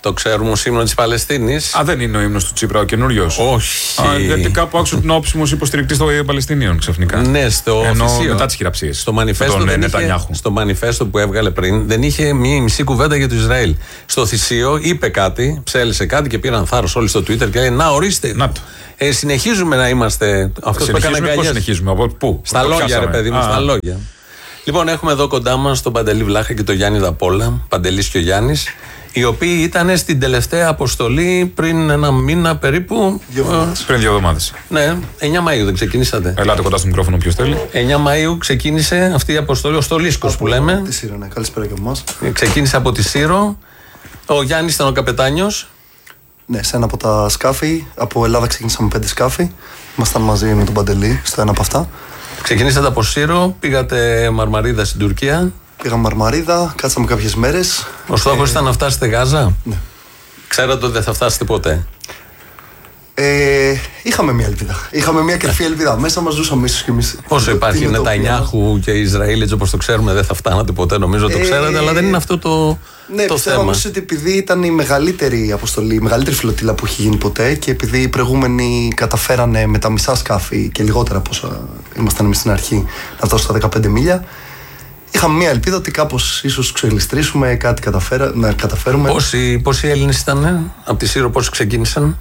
Το ξέρουμε ως ύμνο της Παλαιστίνης. Δεν είναι ο ύμνος του Τσίπρα ο καινούριος. Όχι. Γιατί κάπου άκουσα την όψιμος υποστηρικτής των Παλαιστινίων ξαφνικά. Ναι, στο Θυσίο. Μετά τις χειραψίες. Στο μανιφέστο που έβγαλε πριν δεν είχε μία μισή κουβέντα για το Ισραήλ. Στο θυσίο είπε κάτι, ψέλισε κάτι και πήραν θάρρος όλοι στο Twitter και λέει: να, ορίστε. Να το. Συνεχίζουμε να είμαστε. Αυτό που έκανε αγκαλιές. Πώς συνεχίζουμε, από πού? Στα λόγια, ρε παιδί μου, στα λόγια. Λοιπόν, έχουμε εδώ κοντά μας τον Παντελή Βλάχα και τον Γιάννη Δαπόλα, Παντελής και ο Γιάννης, οι οποίοι ήταν στην τελευταία αποστολή πριν ένα μήνα περίπου. Πριν 2 εβδομάδες. Ναι, 9 Μαΐου δεν ξεκινήσατε. Ελάτε κοντά στο μικρόφωνο, ποιος θέλει. 9 Μαΐου ξεκίνησε αυτή η αποστολή, ο Στολίσκος που λέμε. Τη Σύρο, ναι. Καλησπέρα και από εμάς. Ξεκίνησε από τη Σύρο. Ο Γιάννης ήταν ο καπετάνιος. Ναι, σε ένα από τα σκάφη. Από Ελλάδα ξεκίνησαμε 5 σκάφη. Ήμασταν μαζί με τον Παντελή στο ένα από αυτά. Ξεκινήσατε από Σύρο, πήγατε Μαρμαρίδα στην Τουρκία. Πήγαμε Μαρμαρίδα, κάτσαμε κάποιες μέρες. Ο στόχος ήταν να φτάσετε Γάζα. Ναι. Ξέρατε ότι δεν θα φτάσετε ποτέ. Είχαμε μια ελπίδα. Είχαμε μια κρυφή ελπίδα. Μέσα μας ζούσαμε ίσως κι εμείς. Πόσο υπάρχει Νετανιάχου και Ισραήλ, έτσι όπως το ξέρουμε, δεν θα φτάνατε ποτέ. Νομίζω το ξέρατε, αλλά δεν είναι αυτό το πιστεύω θέμα. ότι επειδή ήταν η μεγαλύτερη αποστολή, η μεγαλύτερη φλωτίλα που έχει γίνει ποτέ και επειδή οι προηγούμενοι καταφέρανε με τα μισά σκάφη και λιγότερα από όσα ήμασταν εμείς στην αρχή να φτάσουν στα 15 μίλια. Είχαμε μια ελπίδα ότι κάπως ίσως ξελιστρήσουμε, κάτι να καταφέρουμε. Πόσοι Έλληνες ήταν από τη Σύρο, πόσοι ξεκίνησαν?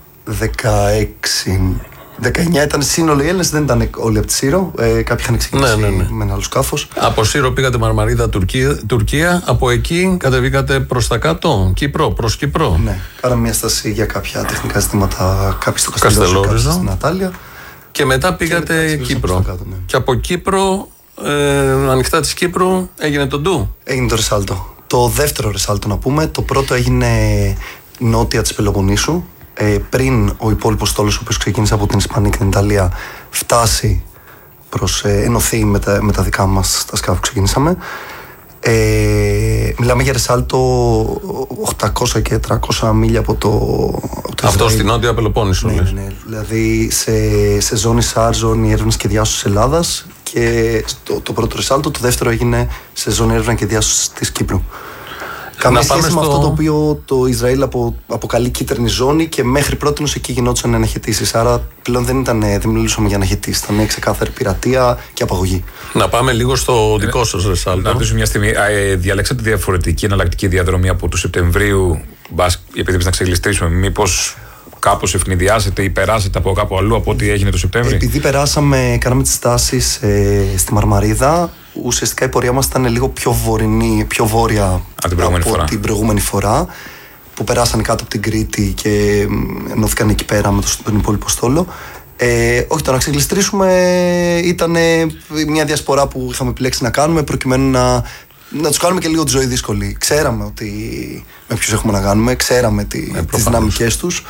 19 ήταν σύνολο οι Έλληνες, δεν ήταν όλοι από τη Σύρο. Κάποιοι είχαν ξεκινήσει με ένα άλλο σκάφος. Από Σύρο πήγατε Μαρμαρίδα, Τουρκία. Από εκεί κατεβήκατε προς τα κάτω, προς Κύπρο. Ναι, κάναμε μια στάση για κάποια τεχνικά ζητήματα, κάποιοι στο Καστελόριζο, στην Ατάλια. Και μετά πήγατε Κύπρο. Κάτω, ναι. Και από Κύπρο, ανοιχτά της Κύπρου, έγινε το ντου. Έγινε το Ρεσάλτο. Το δεύτερο Ρεσάλτο να πούμε. Το πρώτο έγινε νότια της Πελοποννήσου. Πριν ο υπόλοιπος στόλος, ο οποίος ξεκίνησε από την Ισπανία και την Ιταλία, φτάσει προς ενωθεί με τα δικά μας τα σκάφη που ξεκινήσαμε. Μιλάμε για Ρεσάλτο 800 και 300 μίλια από το αυτό στην Νότια Πελοπόννησο. Ναι, δηλαδή σε ζώνη ΣΑΡ, ζώνη έρευνας και διάσωσης Ελλάδας, και το πρώτο Ρεσάλτο, το δεύτερο έγινε σε ζώνη έρευνα και διάσωσης της Κύπρου. Καμία σχέση με αυτό το οποίο το Ισραήλ αποκαλεί κίτρινη ζώνη, και μέχρι πρότινος εκεί γινόντουσαν αναχαιτήσεις. Άρα πλέον δεν μιλούσαμε για αναχαιτήσεις, ήταν ξεκάθαρη πειρατεία και απαγωγή. Να πάμε λίγο στο δικό σας Ρεσάλτο. Να ρωτήσω μια στιγμή. Διαλέξατε διαφορετική εναλλακτική διαδρομή από του Σεπτεμβρίου, επειδή να ξεγλιστρήσουμε, μήπως κάπως ευνηδιάσετε ή περάσετε από κάπου αλλού από ό,τι έγινε το Σεπτέμβριο? Επειδή κάναμε τις στάσεις στη Μαρμαρίδα, ουσιαστικά η πορεία μας ήταν λίγο πιο βόρεια από την προηγούμενη φορά, που περάσανε κάτω από την Κρήτη και ενώθηκαν εκεί πέρα με τον υπόλοιπο στόλο. Όχι, το να ξεγλιστρήσουμε ήταν μια διασπορά που είχαμε επιλέξει να κάνουμε, προκειμένου να τους κάνουμε και λίγο τη ζωή δύσκολη. Ξέραμε ότι με ποιους έχουμε να κάνουμε, ξέραμε τις δυναμικές τους.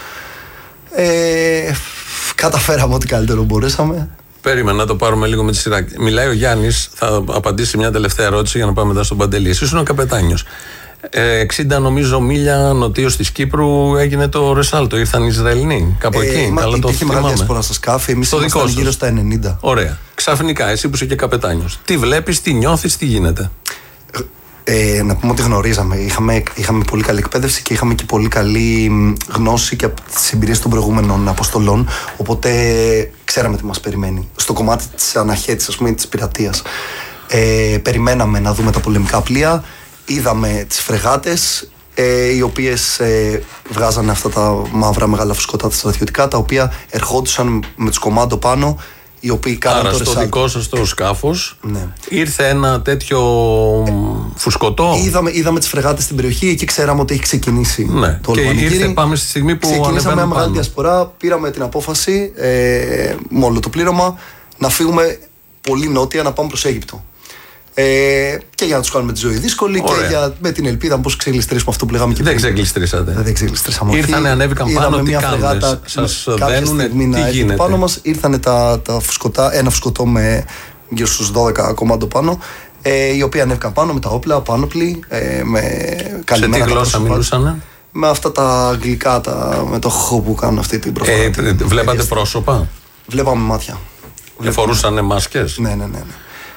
Καταφέραμε ό,τι καλύτερο μπορέσαμε. Περίμενα να το πάρουμε λίγο με τη σειρά. Μιλάει ο Γιάννης, θα απαντήσει μια τελευταία ερώτηση για να πάμε μετά στον Παντελή. Εσείς είναι ο καπετάνιος. 60 νομίζω μίλια νοτίως της Κύπρου έγινε το Ρεσάλτο. Ήρθαν οι Ισραηλινοί κάπου εκεί. Υπήρχε μεγάλη διασπορά στα σκάφη. Εμείς ήμασταν γύρω στα 90. Ωραία. Ξαφνικά, εσύ που είσαι και καπετάνιος, τι βλέπεις, τι νιώθεις, τι γίνεται? Να πούμε ότι γνωρίζαμε. Είχαμε πολύ καλή εκπαίδευση και είχαμε και πολύ καλή γνώση και από τις εμπειρίες των προηγούμενων αποστολών. Οπότε ξέραμε τι μας περιμένει. Στο κομμάτι της αναχέτησης, ας πούμε, της πειρατείας. Περιμέναμε να δούμε τα πολεμικά πλοία. Είδαμε τις φρεγάτες, οι οποίες βγάζανε αυτά τα μαύρα μεγάλα φουσκωτά τα στρατιωτικά, τα οποία ερχόντουσαν με τους κομμάντο πάνω, οι οποίοι κάνανε το Ρεσάλτο. Άρα στο δικό σας το σκάφος ήρθε ένα τέτοιο φουσκωτό. Είδαμε τις φρεγάτες στην περιοχή, εκεί ξέραμε ότι έχει ξεκινήσει το και ήρθε, πάμε στη στιγμή που ξεκινήσαμε μια μεγάλη διασπορά, πήραμε την απόφαση με όλο το πλήρωμα να φύγουμε πολύ νότια, να πάμε προς Αίγυπτο. Και για να τους κάνουμε τη ζωή δύσκολη. Ωραία. Και με την ελπίδα πως ξεγλιστρήσουμε αυτό που λέγαμε και πριν. Δεν ξεγλιστρήσατε. Δεν ξεγλιστρήσαμε. Ήρθανε, ανέβηκαν πάνω, τι κάνουν? Σας δένουνε, τι γίνεται? Πάνω μας ήρθανε τα φουσκωτά, ένα φουσκωτό με γύρω στους 12 κομμάτο πάνω, οι οποίοι ανέβηκαν πάνω με τα όπλα, πάνωπλοι, με καλυμμένα. Σε τι γλώσσα μιλούσανε? Με αυτά τα αγγλικά, με το χ που κάνουν αυτή την προφορά. Βλέπατε πρόσωπα? Βλέπαμε μάτια. Φορούσανε μάσκες? Ναι.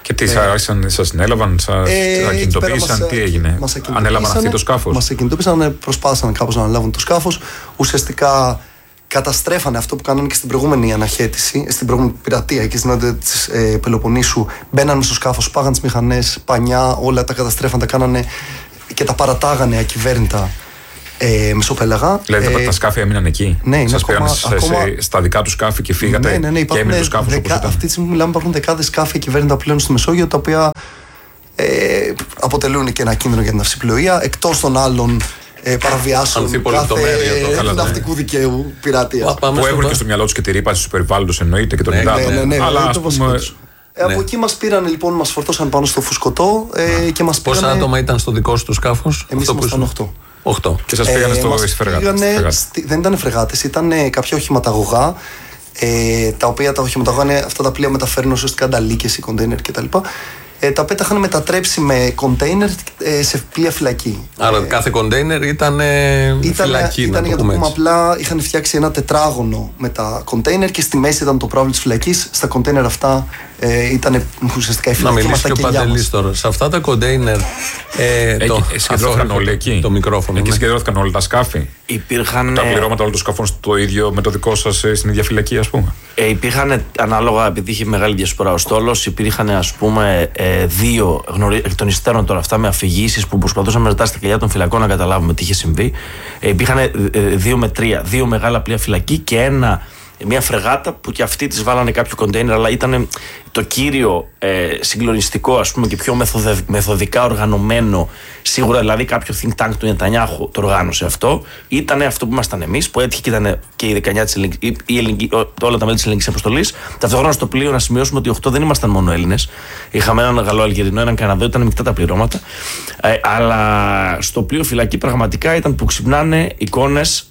Και τι, σας συνέλαβαν, σας ακινητοποίησαν, τι έγινε? Ανέλαβαν αυτοί το σκάφος? Μας ακινητοποίησαν, προσπάθησαν κάπως να αναλάβουν το σκάφος. Ουσιαστικά καταστρέφανε αυτό που κάνανε και στην προηγούμενη αναχέτηση, στην προηγούμενη πειρατεία εκεί στην νότια της Πελοποννήσου. Μπαίνανε στο σκάφος, πάγαν τις μηχανές, πανιά, όλα τα καταστρέφαν, τα κάνανε και τα παρατάγανε ακυβέρνητα μεσοπέλαγα. Δηλαδή τα σκάφη έμειναν εκεί. Ναι, σας πήραν στα δικά του σκάφη και φύγατε? Ναι, και έμεινε το σκάφος όπως ήταν? Αυτή τη στιγμή μιλάμε, υπάρχουν δεκάδες σκάφη ακυβέρνητα πλέον στη Μεσόγειο, τα οποία αποτελούν και ένα κίνδυνο για την ναυσιπλοεία, εκτός των άλλων παραβιάσεων κάθε ναυτικού δικαίου πειρατείας. Που έχουν και στο μυαλό τους και τη ρήπανση του περιβάλλοντος, εννοείται, και τον υδάτων. Αλλά από εκεί μας πήραν, λοιπόν, μας φορτώσαν πάνω στο φουσκωτό και μας πήραν. Πόσα άτομα ήταν στο δικό σου το σκάφος? Εμείς ήμασταν 8. Και σας πήγανε στο φρεγάτε? Δεν ήταν φρεγάτες, ήταν κάποια οχηματαγωγά. Τα οποία τα οχηματαγωγά είναι αυτά τα πλοία μεταφέρουν ουσιαστικά ανταλίκες ή κοντέινερ κτλ. Τα οποία τα είχαν μετατρέψει με κοντέινερ σε πλοία φυλακή. Άρα κάθε κοντέινερ ήταν φυλακή. Ήταν, για το πούμε απλά, είχαν φτιάξει ένα τετράγωνο με τα κοντέινερ και στη μέση ήταν το πρόβλημα της φυλακής. Στα κοντέινερ αυτά ήταν ουσιαστικά η φυλακή. Να μιλήσει και ο Παντελής τώρα. Σε αυτά τα κοντέινερ. Συγκεντρώθηκαν όλοι εκεί. Το μικρόφωνο. Εκεί συγκεντρώθηκαν όλα τα σκάφη. Υπήρχαν. Τα πληρώματα όλων των σκαφών στο ίδιο με το δικό σας στην ίδια φυλακή, ας πούμε? Υπήρχαν ανάλογα, επειδή είχε μεγάλη διασπορά ο στόλος, υπήρχαν, ας πούμε, δύο εκ των υστέρων τώρα αυτά με αφηγήσεις που προσπαθούσαμε να ρωτάς στα κελιά των φυλακών να καταλάβουμε τι είχε συμβεί. Υπήρχαν 2 με 3, 2 μεγάλα πλοία φυλακή και μια φρεγάτα που και αυτή της βάλανε κάποιο κοντέινερ, αλλά ήταν το κύριο συγκλονιστικό, ας πούμε, και πιο μεθοδικά οργανωμένο, σίγουρα δηλαδή κάποιο think tank του Νετανιάχου το οργάνωσε αυτό. Ήταν αυτό που ήμασταν εμείς, που έτυχε και ήταν και η 19 της όλα τα μέλη της ελληνικής αποστολής. Ταυτόχρονα στο πλοίο να σημειώσουμε ότι 8 δεν ήμασταν μόνο Έλληνες. Είχαμε έναν Γαλλο-Αλγερινό, έναν Καναδό, ήταν μεικτά τα πληρώματα. Αλλά στο πλοίο φυλακή πραγματικά ήταν που ξυπνάνε εικόνες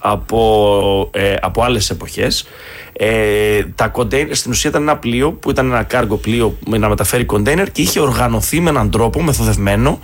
από άλλες εποχές. Τα κοντέινερ στην ουσία ήταν ένα πλοίο που ήταν ένα κάργο πλοίο να μεταφέρει κοντέινερ και είχε οργανωθεί με έναν τρόπο μεθοδευμένο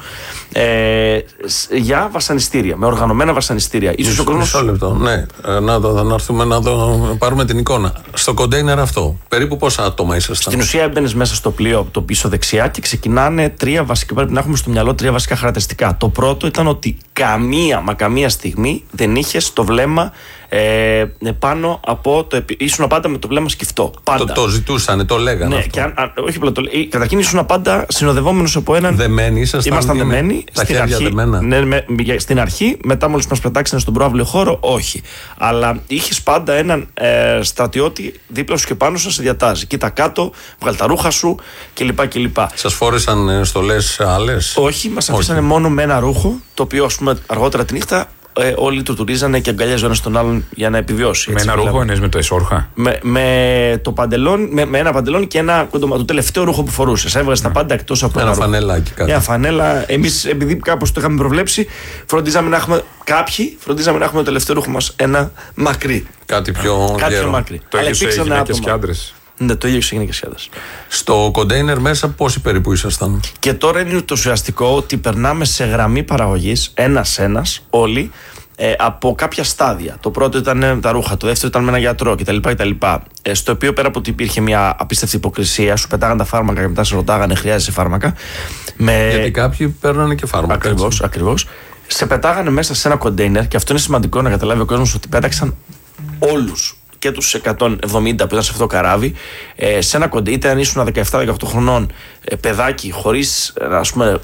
για βασανιστήρια, με οργανωμένα βασανιστήρια. Μισό λεπτό, ναι. Να έρθουμε να πάρουμε την εικόνα. Στο κοντέινερ αυτό, περίπου πόσα άτομα ήσασταν? Στην ουσία έμπαινες μέσα στο πλοίο από το πίσω δεξιά και ξεκινάνε 3 βασικά, πρέπει να έχουμε στο μυαλό 3 βασικά χαρακτηριστικά. Το πρώτο ήταν ότι καμία στιγμή δεν είχες το βλέμμα πάνω από ήσουν πάντα με το βλέμμα σκυφτό. Πάντα. Το ζητούσανε, το λέγανε. Ναι, αυτό. Και όχι απλά το λέγανε. Καταρχήν ήσουν πάντα συνοδευόμενος από έναν. Δεμένοι, ήμασταν δεμένοι. Τα χέρια δεμένα. Ναι, στην αρχή, μετά μόλις μας πετάξανε στον προαύλιο χώρο, όχι. Αλλά είχες πάντα έναν στρατιώτη δίπλα σου και πάνω σου να σε διατάζει. Κοίτα κάτω, βγάλ τα ρούχα σου κλπ. Σας φόρεσαν στολές άλλες? Όχι, μας αφήσανε μόνο με ένα ρούχο, το οποίο, ας πούμε, αργότερα τη νύχτα όλοι του τουρίζανε και αγκαλιάζαν ένα τον άλλον για να επιβιώσει. Με ένα ρούχο, εννοείς με το εσόρχα? Με το παντελόνι, με ένα παντελόνι και το τελευταίο ρούχο που φορούσε. Έβγαζε τα πάντα εκτός από ένα φανελάκι κάτι. Μια φανέλα. Εμείς, επειδή κάπως το είχαμε προβλέψει, φροντίζαμε να έχουμε το τελευταίο ρούχο μας ένα μακρύ. Κάτι πιο μακρύ. Το έχεις σε γυναίκες και άντρες? Ναι, το ίδιο σε γυναίκες και άντρες. Στο κοντέινερ μέσα πόσοι περίπου ήσασταν? Και τώρα είναι το ουσιαστικό ότι περνάμε σε γραμμή παραγωγής, ένας-ένας, όλοι, από κάποια στάδια. Το πρώτο ήταν τα ρούχα, το δεύτερο ήταν με ένα γιατρό κτλ. Στο οποίο, πέρα από ότι υπήρχε μια απίστευτη υποκρισία, σου πετάγαν τα φάρμακα και μετά σε ρωτάγανε, χρειάζεσαι φάρμακα. Γιατί κάποιοι παίρνανε και φάρμακα. Ακριβώς. Σε πετάγανε μέσα σε ένα κοντέινερ, και αυτό είναι σημαντικό να καταλάβει ο κόσμος, ότι πέταξαν όλους και τους 170 που ήταν σε αυτό το καράβι σε ένα κοντέινερ, είτε αν ήσουν 17-18 χρονών παιδάκι, χωρίς, ας πούμε,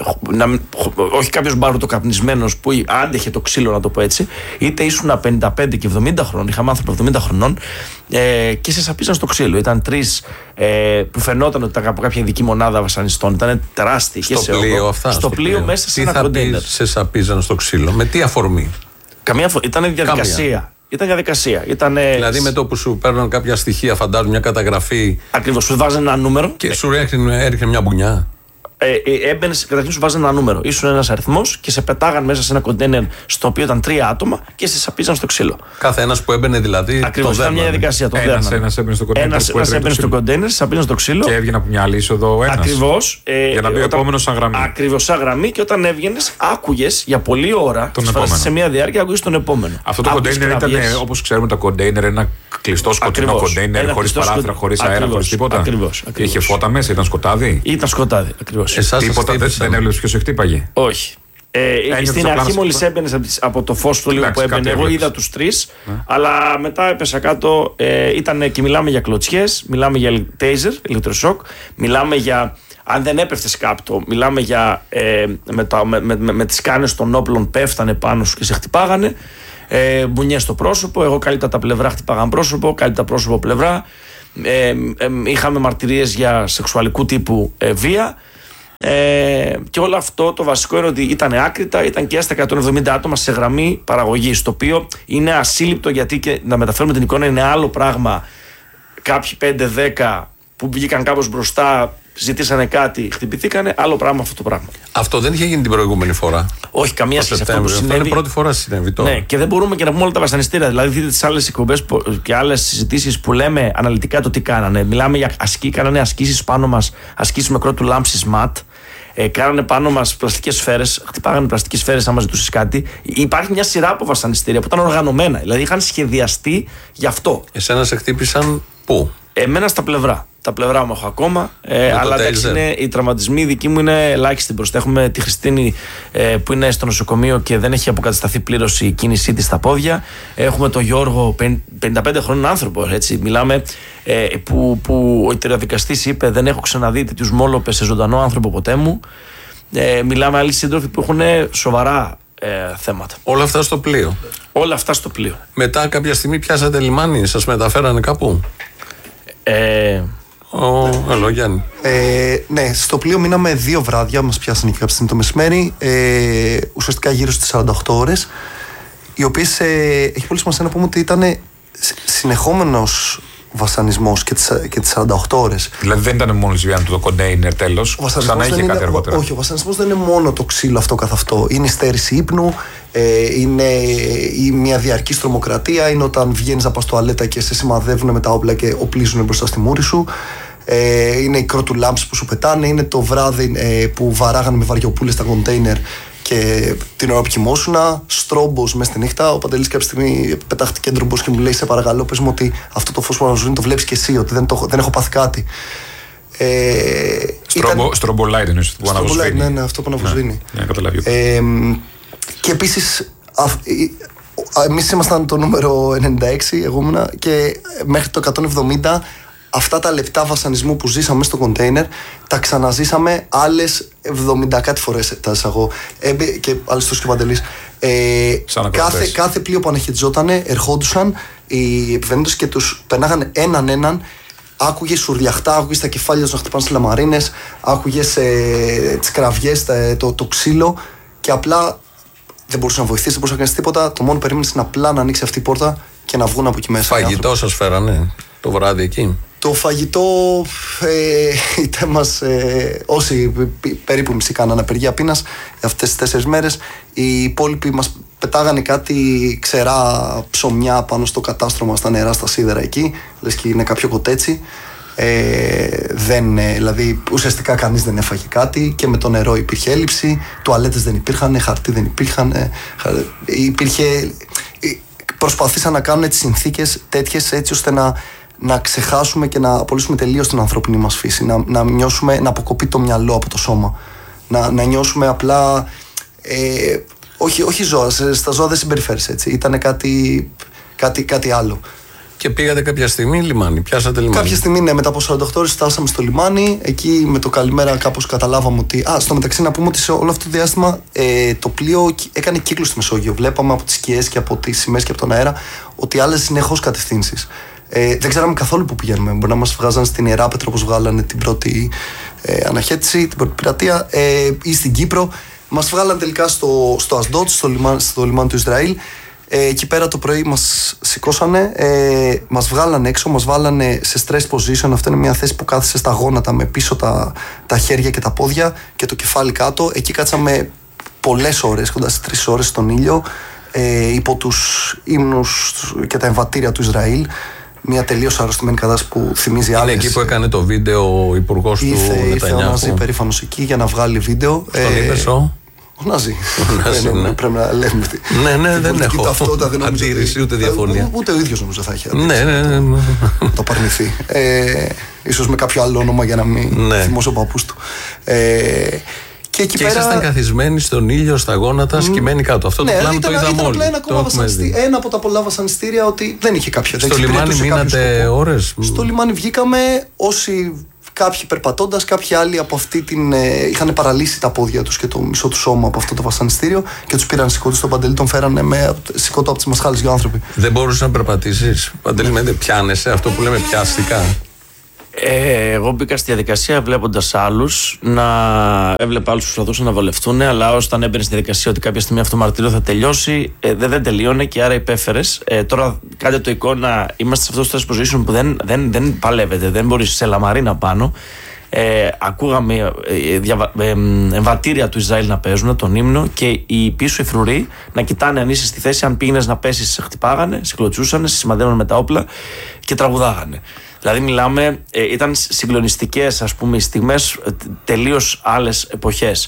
όχι κάποιος μπαρουτοκαπνισμένος που άντεχε το ξύλο, να το πω έτσι, είτε ήσουν 55 και 70 χρονών, είχαμε άνθρωπο 70 χρονών και σε σαπίζαν στο ξύλο. Ήταν 3 που φαινόταν ότι ήταν από κάποια ειδική μονάδα βασανιστών, ήταν τεράστιοι. Στο πλοίο αυτά? Στο πλοίο μέσα σε ένα κοντέινερ. Σε σαπίζαν στο ξύλο, με τι αφορμή? Ήταν διαδικασία. Ήταν διαδικασία. Δηλαδή με το που σου παίρνουν κάποια στοιχεία, φαντάζομαι, μια καταγραφή. Ακριβώς, σου βάζανε ένα νούμερο. Και σου έρχεται μια μπουνιά. Έμπαινες, καταρχήν σου βάζανε ένα νούμερο. Ήσουν ένας αριθμός και σε πετάγαν μέσα σε ένα κοντέινερ στο οποίο ήταν 3 άτομα και σε σαπίζαν στο ξύλο. Κάθε ένας που έμπαινε δηλαδή. Ακριβώς, ήταν μια διαδικασία. Ένας έμπαινε στο κοντέινερ. Ένας έμπαινε στο κοντέινερ, σε σαπίζαν στο ξύλο. Και έβγαινε από μια άλλη είσοδο ένας. Ακριβώς. Για να μπει ο επόμενος σαν γραμμή. Ακριβώς, σαν γραμμή, και όταν έβγαινες, άκουγες για πολλή ώρα. Σε μια διάρκεια άκουγες τον επόμενο. Αυτό το κοντέινερ ήταν, όπως ξέρουμε, τα κοντέινερ, ένα κλειστό σκοτεινό κοντέινερ, χωρίς παράθυρα, χωρίς αέρα, χωρίς τίποτα. Ακριβώς. Είχε φώτα μέσα, ήταν σκοτάδι. Ήταν σκοτάδι, ακριβώς. Τίποτα δεν έβλεπες ποιος χτύπαγε. Όχι. Στην αρχή, μόλις έμπαινες από το φως του λίγο που έμπαινε, εγώ είδα τους 3, αλλά μετά έπεσα κάτω. Και μιλάμε για κλωτσιές, μιλάμε για τέιζερ, ηλεκτροσόκ, μιλάμε για. Αν δεν έπεφτες κάπτο, μιλάμε για. Με τις κάνες των όπλων πέφτανε πάνω σου και σε χτυπάγανε. Μπουνιές στο πρόσωπο. Εγώ κάλυπτα τα πλευρά, χτυπάγαν πρόσωπο, κάλυπτα πρόσωπο πλευρά. Είχαμε μαρτυρίες για σεξουαλικού τύπου βία. Και όλο αυτό το βασικό είναι ότι ήταν άκρητα, ήταν και στα 170 άτομα σε γραμμή παραγωγής, το οποίο είναι ασύλληπτο, γιατί και να μεταφέρουμε την εικόνα είναι άλλο πράγμα. Κάποιοι 5-10 που βγήκαν κάπως μπροστά, ζητήσανε κάτι, χτυπηθήκανε, άλλο πράγμα αυτό το πράγμα. Αυτό δεν είχε γίνει την προηγούμενη φορά. Όχι, καμία σχέση. Αυτό που συνέβη. Είναι πρώτη φορά συνέβη τώρα. Ναι, και δεν μπορούμε και να πούμε όλα τα βασανιστήρια. Δηλαδή, δείτε τις άλλες εκπομπές και άλλες συζητήσεις που λέμε αναλυτικά το τι κάνανε. Μιλάμε για κάνανε ασκήσεις πάνω μας, ασκήσεις με κρότου λάμψης ματ. Κάνανε πάνω μας πλαστικές σφαίρες, χτυπάγανε πλαστικές σφαίρες άμα ζητούσες κάτι. Υπάρχει μια σειρά από βασανιστήρια που ήταν οργανωμένα, δηλαδή είχαν σχεδιαστεί γι' αυτό. Εσένα σε χτύπησαν πού? Εμένα στα πλευρά. Τα πλευρά μου έχω ακόμα. Αλλά εντάξει, οι τραυματισμοί δικοί μου είναι ελάχιστοι μπροστά. Έχουμε τη Χριστίνη που είναι στο νοσοκομείο και δεν έχει αποκατασταθεί πλήρως η κίνησή της στα πόδια. Έχουμε τον Γιώργο, 55 χρόνων άνθρωπο. Έτσι. Μιλάμε που ο ιτεροδικαστής είπε: δεν έχω ξαναδεί τέτοιους μόλοπες σε ζωντανό άνθρωπο ποτέ μου. Μιλάμε άλλοι σύντροφοι που έχουν σοβαρά θέματα. Όλα αυτά στο πλοίο. Όλα αυτά στο πλοίο. Μετά κάποια στιγμή πιάσατε λιμάνι, σας μεταφέρανε κάπου? Ελό, Γιάννη. Ναι, στο πλοίο μείναμε 2 βράδια, μας πιάσανε και κάποια στιγμή το μεσημέρι, ουσιαστικά γύρω στις 48 ώρες, οι οποίες έχει πολύ σημασία να πούμε ότι ήταν συνεχόμενος βασανισμός και τις 48 ώρες. Δηλαδή δεν ήταν μόνο η σβιάνη του το κοντέινερ τέλος, ξανά είχε κάτι αργότερα. Όχι, ο βασανισμός δεν είναι μόνο το ξύλο αυτό καθ' αυτό. Είναι η στέρηση ύπνου, είναι μια διαρκής τρομοκρατία, είναι όταν βγαίνεις από τουαλέτα και σε σημαδεύουν με τα όπλα και οπλίζουν μπροστά στη μούρη σου. Είναι οι κρότου λάμψεις που σου πετάνε, είναι το βράδυ που βαράγανε με βαριοπούλες τα κοντέινερ και την ώρα που κοιμόσουνα, στρόμπος μέσα στη νύχτα. Ο Παντελής κάποια στιγμή πετάχτηκε έντρομπος και μου λέει: σε παρακαλώ, πες μου ότι αυτό το φως που αναζωγονεί το βλέπεις και εσύ, ότι δεν έχω πάθει κάτι. Στρομπολάιτ εννοείς που αναβοσβήνει. Ναι, αυτό που αναβοσβήνει. Ναι, καταλαβαίνω. Και επίσης, εμείς ήμασταν το νούμερο 96, εγώ ήμουνα, και μέχρι το 170. Αυτά τα λεπτά βασανισμού που ζήσαμε μέσα στο κοντέινερ τα ξαναζήσαμε άλλες 70 κάτι φορές, τα εισαγώ. Και άλλες τόσο και ο Παντελής. Κάθε πλοίο που αναχαιτιζότανε, ερχόντουσαν οι επιβαίνοντες και τους περνάγανε έναν. Άκουγες σουρλιαχτά, άκουγες τα κεφάλια τους να χτυπάνε στις λαμαρίνες, άκουγες τις κραυγές, το ξύλο, και απλά δεν μπορούσε να βοηθήσει, δεν μπορούσε να κάνει τίποτα. Το μόνο που περίμενες είναι απλά να ανοίξει αυτή η πόρτα και να βγουν από εκεί μέσα. Φαγητό σας φέρανε το βράδυ εκεί? Το φαγητό είτε μας, όσοι περίπου μισή κάνανε απεργία πείνας αυτές τις 4 μέρες, οι υπόλοιποι μας πετάγανε κάτι ξερά ψωμιά πάνω στο κατάστρωμα, στα νερά, στα σίδερα εκεί, λες και είναι κάποιο κοτέτσι. Δηλαδή ουσιαστικά κανείς δεν έφαγε κάτι, και με το νερό υπήρχε έλλειψη, τουαλέτες δεν υπήρχαν, χαρτί δεν υπήρχαν, προσπαθήσαν να κάνουν τις συνθήκες τέτοιες έτσι ώστε να ξεχάσουμε και να απολύσουμε τελείως την ανθρώπινη μας φύση, να νιώσουμε, να αποκοπεί το μυαλό από το σώμα, να νιώσουμε απλά όχι ζώα, στα ζώα δεν συμπεριφέρεις έτσι, ήταν κάτι άλλο. Και πήγατε κάποια στιγμή λιμάνι, πιάσατε λιμάνι? Κάποια στιγμή, ναι, μετά από 48 ώρες φτάσαμε στο λιμάνι. Εκεί με το καλημέρα κάπως καταλάβαμε ότι. Στο μεταξύ να πούμε ότι σε όλο αυτό το διάστημα το πλοίο έκανε κύκλο στη Μεσόγειο. Βλέπαμε από τις σκιές και από τις σημαίες και από τον αέρα ότι άλλαζε συνεχώς κατευθύνσεις. Δεν ξέραμε καθόλου που πηγαίνουμε. Μπορεί να μας βγάζαν στην Ιεράπετρο όπως βγάλανε την πρώτη αναχέτηση, την πρώτη πειρατεία, ή στην Κύπρο. Μας βγάλαν τελικά στο Ασντότ, στο λιμάνι του Ισραήλ. Εκεί πέρα το πρωί μας σηκώσανε, μας βγάλανε έξω, μας βάλανε σε stress position. Αυτό είναι μια θέση που κάθεσαι στα γόνατα με πίσω τα χέρια και τα πόδια και το κεφάλι κάτω. Εκεί κάτσαμε πολλές ώρες, κοντά στις 3 ώρες στον ήλιο, υπό τους ύμνους και τα εμβατήρια του Ισραήλ. Μια τελείως αρρωστημένη κατάσταση που θυμίζει άλλες. Είναι εκεί που έκανε το βίντεο ο υπουργός του Νετανιάχου. Ήρθε ο Ναζί περήφανος εκεί για να βγάλει βίντεο. Στον είπες ο Ναζί. Ναι. Πρέπει να λέμε. Ναι, δεν έχω αντίρρηση ούτε διαφωνία. Ούτε ο ίδιος νομίζω θα έχει αντίρρηση. Ναι. Το παρνηθεί. Ίσως με κάποιο άλλο όνομα για να μην θυμώσει ο παππούς του. Και ήσασταν καθισμένοι στον ήλιο, στα γόνατα, σκυμμένοι κάτω. Αυτό το πλάνο το είδαμε όλοι. Ένα από τα πολλά βασανιστήρια ότι δεν είχε κάποια. Στο λιμάνι μείνατε ώρες? Στο λιμάνι βγήκαμε όσοι. Κάποιοι περπατώντας, κάποιοι άλλοι από αυτή την. Είχαν παραλύσει τα πόδια τους και το μισό του σώμα από αυτό το βασανιστήριο και τους πήραν σηκώτο στον Παντελή, τον φέρανε με σηκώτο από τις μασχάλες για άνθρωποι. Δεν μπορούσες να περπατήσεις? Παντελή, πιάνεσαι αυτό που λέμε πιάστηκα? Εγώ μπήκα στη διαδικασία βλέποντας άλλους έβλεπα άλλους που προσπαθούσαν να βολευτούν, αλλά όταν έμπαινε στη διαδικασία ότι κάποια στιγμή αυτό το μαρτύριο θα τελειώσει, δεν τελείωνε και άρα υπέφερες. Τώρα κάντε το εικόνα, είμαστε σε αυτό το stress position που δεν παλεύετε, δεν μπορείς σε λαμαρίνα πάνω. Ακούγαμε εμβατήρια του Ισραήλ να παίζουν τον ύμνο και οι πίσω οι φρουροί να κοιτάνε αν είσαι στη θέση, αν πήγαινες να πέσεις, σε χτυπάγανε, σε κλωτσούσανε, σε σημαδεύανε με τα όπλα και τραγουδάγανε. Δηλαδή μιλάμε, ήταν συγκλονιστικές ας πούμε οι στιγμές, τελείως άλλες εποχές.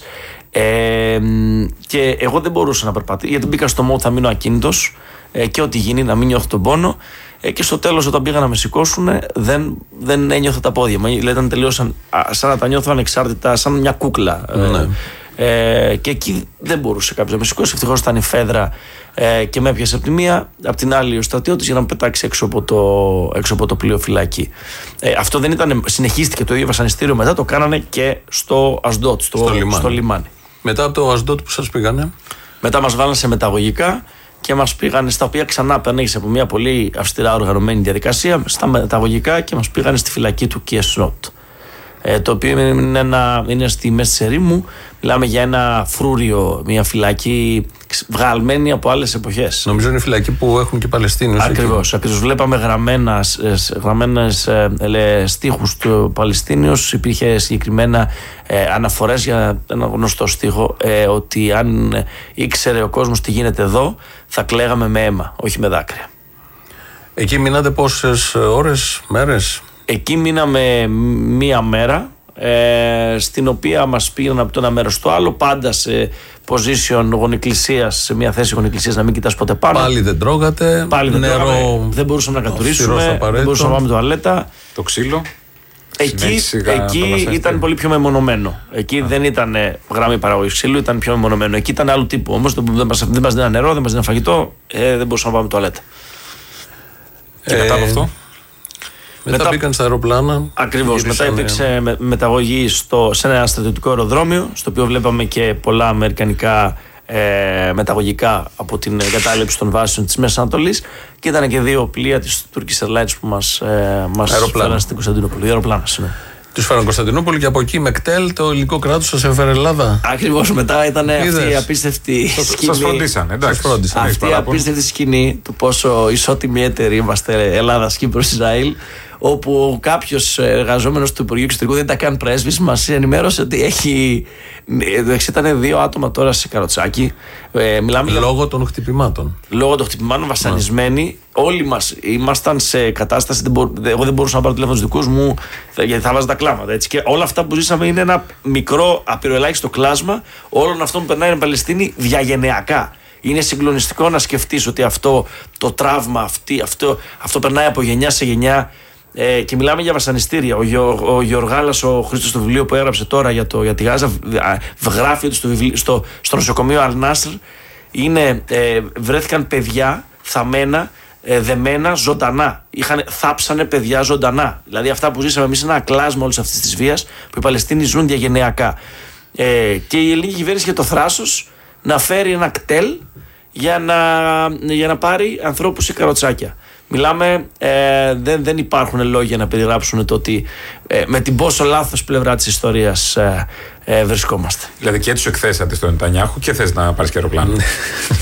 Και εγώ δεν μπορούσα να περπατήσω γιατί μπήκα στο μόντ θα μείνω ακίνητος και ό,τι γίνει να μην νιώθω τον πόνο. Και στο τέλος όταν πήγα να με σηκώσουν δεν ένιωθα τα πόδια μου. Ήταν τελείως σαν να τα νιώθω ανεξάρτητα, σαν μια κούκλα. Ναι. Και εκεί δεν μπορούσε κάποιος να με σηκώσει. Ευτυχώς ήταν η φέδρα και με έπιασε από τη μία, από την άλλη ο στρατιώτης για να με πετάξει έξω από το πλοίο φυλακή. Αυτό δεν ήταν, συνεχίστηκε το ίδιο βασανιστήριο μετά, το κάνανε και στο Ασντότ, στο λιμάνι. Μετά από το Ασντότ που σας πήγανε? Μετά μας βάλανε σε μεταγωγικά και μας πήγανε, στα οποία ξανά πέρναγες από μια πολύ αυστηρά οργανωμένη διαδικασία, στα μεταγωγικά και μας πήγανε στη φυλακή του Κιεσρότ. Το οποίο είναι στη μέση της ερήμου. Μιλάμε για ένα φρούριο, μια φυλακή βγαλμένη από άλλες εποχές. Νομίζω είναι η φυλακή που έχουν και οι Παλαιστίνιους. Ακριβώς. Βλέπαμε γραμμένες στίχους του Παλαιστίνιους. Υπήρχε συγκεκριμένα αναφορές για ένα γνωστό στίχο ότι αν ήξερε ο κόσμος τι γίνεται εδώ, θα κλαίγαμε με αίμα, όχι με δάκρυα. Εκεί μείνατε πόσες ώρες, μέρες? Εκεί μείναμε μία μέρα, στην οποία μας πήγαν από το ένα μέρος στο άλλο, πάντα σε position γονικλησίας, σε μια θέση γονικλησίας, να μην κοιτάς ποτέ πάνω. Πάλι δεν τρώγατε, νερό, δεν μπορούσαμε να κατουρίσουμε, δεν μπορούσαμε να πάμε τουαλέτα. Το ξύλο. Εκεί ήταν πολύ πιο μεμονωμένο. Εκεί δεν ήταν γραμμή παραγωγής ξύλου, ήταν πιο μεμονωμένο. Εκεί ήταν άλλου τύπου. Όμως δεν μας δίναν νερό, δεν μας δίναν φαγητό, δεν μπορούσαμε να πάμε τουαλέτα. Και μετά από αυτό? Μετά μπήκαν στα αεροπλάνα. Ακριβώς. Μετά υπήρξε μεταγωγή σε ένα στρατιωτικό αεροδρόμιο, στο οποίο βλέπαμε και πολλά αμερικανικά μεταγωγικά από την εγκατάλειψη των βάσεων της Μέσης Ανατολής και ήταν και 2 πλοία της Turkish Airlines που μας φέραν στην Κωνσταντινούπολη. Αεροπλάνα, τους φέραν Κωνσταντινούπολη και από εκεί με κτέλ το υλικό κράτος σας έφερε Ελλάδα. Ακριβώς. Μετά ήταν αυτή η απίστευτη σκηνή. Σας φρόντισαν, εντάξει. Αυτή η απίστευτη σκηνή του πόσο ισότιμοι έτεροι είμαστε Ελλάδας, Κύπρος, Ισραήλ, όπου κάποιος εργαζόμενος του Υπουργείου Εξωτερικού δεν ήταν καν πρέσβης, μας ενημέρωσε ότι ήταν 2 άτομα τώρα σε καροτσάκι. Λόγω των χτυπημάτων. Λόγω των χτυπημάτων, βασανισμένοι. Όλοι μας ήμασταν σε κατάσταση. Εγώ δεν μπορούσα να πάρω τηλέφωνο τους δικούς μου, γιατί θα βάζα τα κλάματα. Έτσι. Και όλα αυτά που ζήσαμε είναι ένα μικρό, απειροελάχιστο κλάσμα όλων αυτών που περνάει η Παλαιστίνη διαγενειακά. Είναι συγκλονιστικό να σκεφτείς ότι αυτό το τραύμα, αυτό περνάει από γενιά σε γενιά. Και μιλάμε για βασανιστήρια. Ο Γεωργάλας, ο Χρήστος του βιβλίου που έγραψε τώρα για τη Γάζα, γράφει ότι στο νοσοκομείο Αλ-Νάσρ βρέθηκαν παιδιά θαμμένα, δεμένα ζωντανά. Θάψανε παιδιά ζωντανά. Δηλαδή αυτά που ζήσαμε εμείς είναι ένα κλάσμα όλης αυτής της βίας που οι Παλαιστίνοι ζουν διαγενειακά. Και η ελληνική κυβέρνηση είχε το θράσος να φέρει ένα κτέλ για να πάρει ανθρώπους σε καροτσάκια. Μιλάμε, δεν υπάρχουν λόγια να περιγράψουν το ότι με την πόσο λάθος πλευρά της ιστορίας βρισκόμαστε. Δηλαδή και τους εκθέσατε στον Νετανιάχου και θες να πάρεις και αεροπλάνο.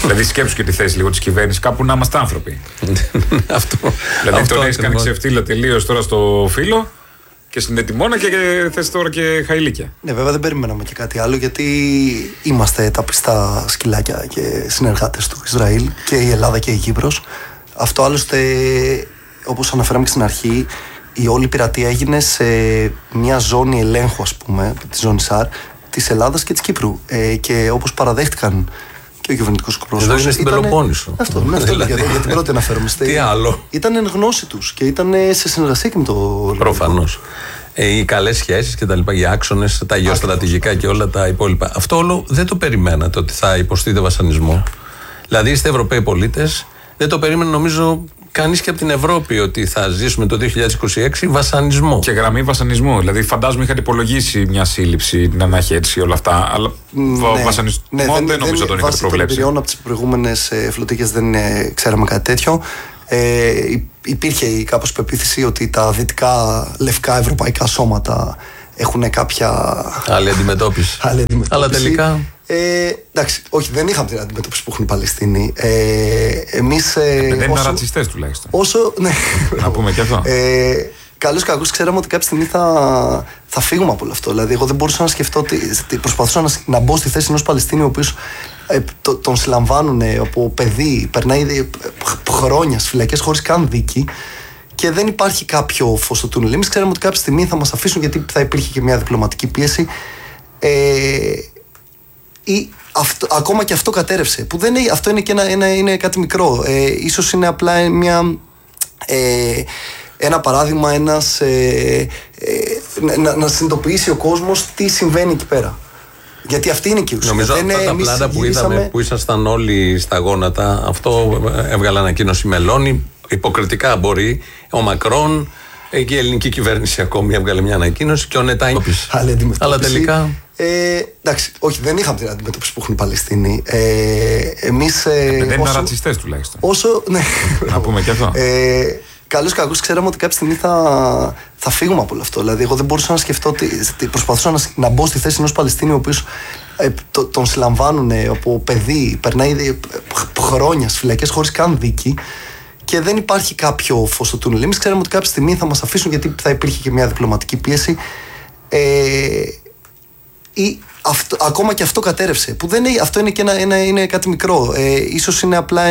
Δηλαδή, σκέψου και τη θέση λίγο τη κυβέρνηση, κάπου να είμαστε άνθρωποι. Δηλαδή, τον έχει κάνει ξεφτύλα τελείω τώρα στο φύλλο και στην Ετοιμόνα και θες τώρα και χαηλίκια. Ναι, βέβαια δεν περιμέναμε και κάτι άλλο, γιατί είμαστε τα πιστά σκυλάκια και συνεργάτες του Ισραήλ, και η Ελλάδα και η Κύπρος. Αυτό άλλωστε, όπως αναφέραμε και στην αρχή, η όλη πειρατεία έγινε σε μια ζώνη ελέγχου, ας πούμε, τη ζώνη ΣΑΡ, της Ελλάδας και της Κύπρου. Και όπως παραδέχτηκαν και ο κυβερνητικός πρόσωπος. Εδώ είναι στην Πελοπόννησο. Αυτό, για την πρώτη αναφέρομαι. Τι άλλο. Ήταν εν γνώση τους και ήταν σε συνεργασία και με το. Προφανώς. Οι καλές σχέσεις και τα λοιπά, οι άξονες, τα γεωστρατηγικά και όλα τα υπόλοιπα. Αυτό όλο δεν το περιμένατε ότι θα υποστείτε βασανισμό. Δηλαδή είστε Ευρωπαίοι πολίτες, δεν το περίμενε νομίζω κανείς και από την Ευρώπη ότι θα ζήσουμε το 2026 βασανισμό. Και γραμμή βασανισμού. Δηλαδή, φαντάζομαι είχατε υπολογίσει μια σύλληψη να έχει έτσι όλα αυτά. Αλλά βασανισμό δεν νομίζω τον είχατε προβλέψει. Βάσει των εμπειριών από τις προηγούμενες φλωτικές δεν ξέραμε κάτι τέτοιο. Υπήρχε κάπως πεποίθηση ότι τα δυτικά λευκά ευρωπαϊκά σώματα έχουν κάποια άλλη αντιμετώπιση. Αλλά τελικά. Εντάξει, όχι, δεν είχαμε την αντιμετώπιση που έχουν οι Παλαιστίνοι. Εμείς. Δεν είναι ρατσιστές τουλάχιστον. Ναι. Να πούμε και αυτό. Καλώς κακώς ξέραμε ότι κάποια στιγμή θα φύγουμε από όλο αυτό. Δηλαδή, εγώ δεν μπορούσα να σκεφτώ ότι προσπαθούσα να μπω στη θέση ενός Παλαιστίνιου ο οποίος τον συλλαμβάνουν από παιδί, περνάει χρόνια στις φυλακές χωρίς καν δίκη και δεν υπάρχει κάποιο φως στο τούνελ. Εμείς ξέραμε ότι κάποια στιγμή θα μας αφήσουν, γιατί θα υπήρχε και μια διπλωματική πίεση. Ακόμα και αυτό κατέρευσε. Που δεν είναι, αυτό είναι και είναι κάτι μικρό. Ίσως είναι απλά ένα παράδειγμα, να συνειδητοποιήσει ο κόσμος τι συμβαίνει εκεί πέρα. Γιατί αυτή είναι και η ουσία. Νομίζω αυτά τα πλάτα που είδαμε, που ήσασταν όλοι στα γόνατα, αυτό έβγαλε ανακοίνωση Μελώνη. Υποκριτικά μπορεί. Ο Μακρόν και η ελληνική κυβέρνηση ακόμη έβγαλε μια ανακοίνωση και ο Νετάνιαχου. Αλλά τελικά. Εντάξει, όχι, δεν είχαμε την αντιμετώπιση που έχουν οι Παλαιστίνοι. Εμείς. Δεν είναι ρατσιστές τουλάχιστον. Ναι. Να πούμε και αυτό. Καλώς κακώς ξέραμε ότι κάποια στιγμή θα φύγουμε από όλο αυτό. Δηλαδή, εγώ δεν μπορούσα να σκεφτώ ότι προσπαθούσα να μπω στη θέση ενός Παλαιστίνιου ο οποίος τον συλλαμβάνουν από παιδί, περνάει χρόνια στις φυλακές χωρίς καν δίκη και δεν υπάρχει κάποιο φως στο τούνελ. Εμείς ξέραμε ότι κάποια στιγμή θα μας αφήσουν, γιατί θα υπήρχε και μια διπλωματική πίεση. Ακόμα και αυτό κατέρευσε. Που δεν είναι, αυτό είναι και είναι κάτι μικρό. Ίσως είναι απλά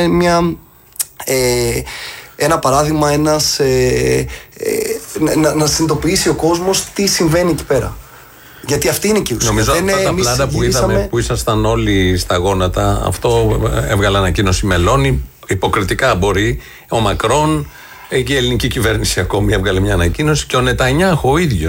ένα παράδειγμα, να συνειδητοποιήσει ο κόσμος τι συμβαίνει εκεί πέρα. Γιατί αυτή είναι και η ουσία. Νομίζω αυτά τα πλάτα που είδαμε, που ήσασταν όλοι στα γόνατα, αυτό έβγαλε ανακοίνωση Μελώνη. Υποκριτικά μπορεί. Ο Μακρόν και η ελληνική κυβέρνηση ακόμη έβγαλε μια ανακοίνωση και ο Νετάνιαχου ο ίδιος.